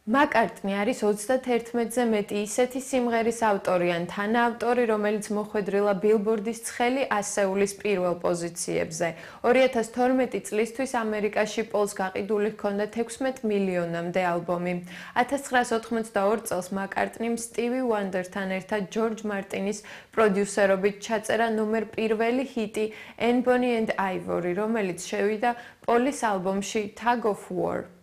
მაკარტნი არის 31-ზე მეტი ისეთი სიმღერის ავტორი ან თანაავტორი, რომელიც მოხვედრილა ბილბორდის ცხელი ასეულის პირველ პოზიციებზე. 2012 წლისთვის ამერიკაში პოლს გაყიდული ჰქონდა 16 მილიონამდე ალბომი. 1982 წელს მაკარტნიმ სტივი ვანდერთან ერთად ჯორჯ მარტინის პროდიუსერობით ჩაწერა ნომერ პირველი ჰიტი „Bonnie and Ivory“, რომელიც შევიდა პოლის ალბომში „Tug of War“.